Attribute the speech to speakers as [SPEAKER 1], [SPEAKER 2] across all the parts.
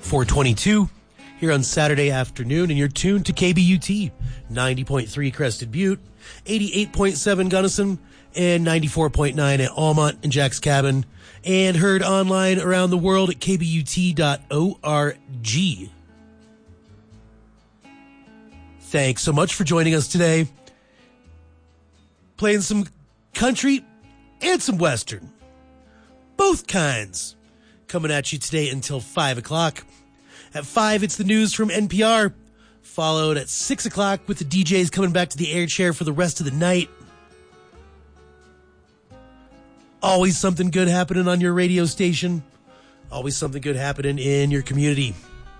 [SPEAKER 1] 422 here on Saturday afternoon, and you're tuned to KBUT 90.3 Crested Butte, 88.7 Gunnison, and 94.9 at Almont and Jack's Cabin, and heard online around the world at kbut.org. Thanks so much for joining us today. Playing some country and some western. Both kinds. Coming at you today until 5 o'clock. At 5, it's the news from NPR. Followed at 6 o'clock with the DJs coming back to the air chair for the rest of the night. Always something good happening on your radio station. Always something good happening in your community.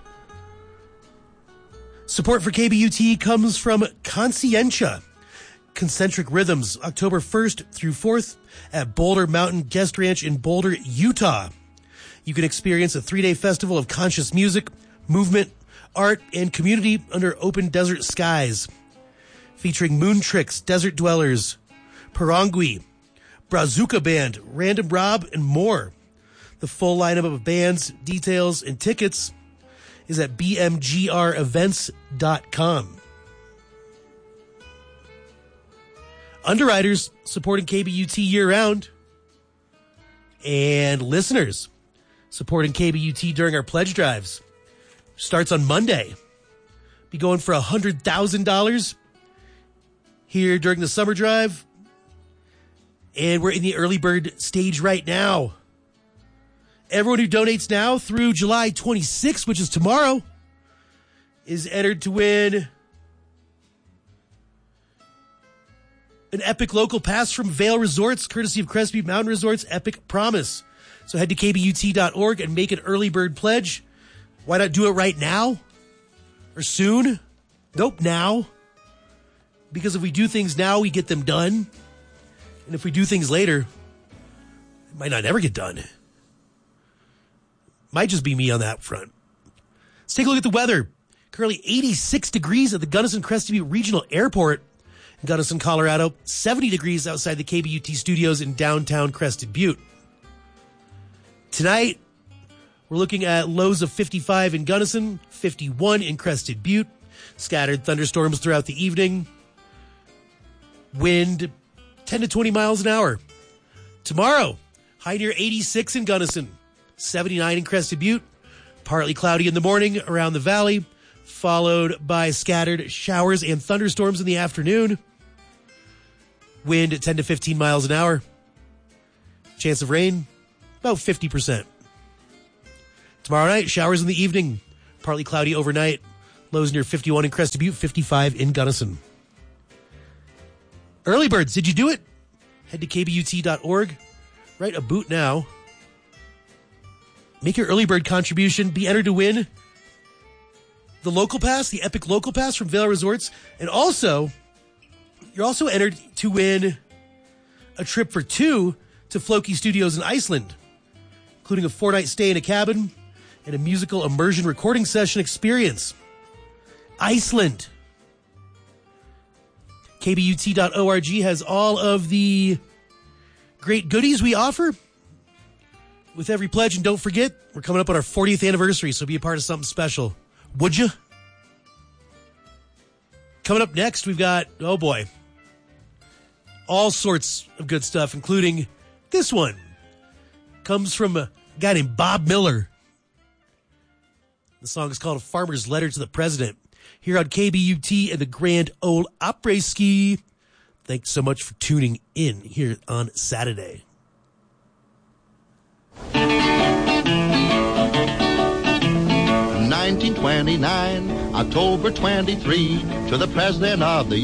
[SPEAKER 1] Support for KBUT comes from Conscientia. Concentric Rhythms, October 1st through 4th at Boulder Mountain Guest Ranch in Boulder, Utah. You can experience a 3-day festival of conscious music, movement, art, and community under open desert skies. Featuring Moon Tricks, Desert Dwellers, Parangui, Brazuca Band, Random Rob, and more. The full lineup of bands, details, and tickets is at bmgrevents.com. Underwriters supporting KBUT year-round. And listeners supporting KBUT during our pledge drives. Starts on Monday. Be going for $100,000 here during the summer drive. And we're in the early bird stage right now. Everyone who donates now through July 26th, which is tomorrow, is entered to win an epic local pass from Vail Resorts, courtesy of Crested Mountain Resorts Epic Promise. So head to kbut.org and make an early bird pledge. Why not do it right now? Or soon? Nope, now. Because if we do things now, we get them done. And if we do things later, it might not ever get done. Might just be me on that front. Let's take a look at the weather. Currently 86 degrees at the Gunnison Crested Butte Regional Airport in Gunnison, Colorado. 70 degrees outside the KBUT studios in downtown Crested Butte. Tonight, we're looking at lows of 55 in Gunnison, 51 in Crested Butte. Scattered thunderstorms throughout the evening. Wind 10 to 20 miles an hour. Tomorrow, high near 86 in Gunnison, 79 in Crested Butte. Partly cloudy in the morning around the valley, followed by scattered showers and thunderstorms in the afternoon. Wind at 10 to 15 miles an hour. Chance of rain, about 50%. Tomorrow night, showers in the evening. Partly cloudy overnight. Lows near 51 in Crested Butte, 55 in Gunnison. Early birds, did you do it? Head to kbut.org. Write a boot now. Make your early bird contribution. Be entered to win the local pass, the epic local pass from Vail Resorts. And also, you're also entered to win a trip for 2 to Floki Studios in Iceland, including a 4-night stay in a cabin and a musical immersion recording session experience. Iceland. KBUT.org has all of the great goodies we offer with every pledge. And don't forget, we're coming up on our 40th anniversary, so be a part of something special. Would you? Coming up next, we've got, oh boy, all sorts of good stuff, including this one. Comes from a guy named Bob Miller. The song is called A Farmer's Letter to the President. Here on KBUT and the Grand Ole Opry Ski. Thanks so much for tuning in here on Saturday.
[SPEAKER 2] 1929, October 23, to the President of the